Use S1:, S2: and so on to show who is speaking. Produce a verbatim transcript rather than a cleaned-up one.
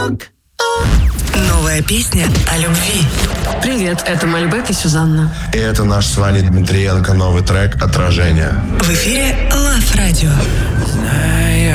S1: Новая песня о любви.
S2: Привет, это Мальбек и Сюзанна.
S3: И это наш с Ваней Дмитриенко новый трек «Отражение».
S1: В эфире Love Radio.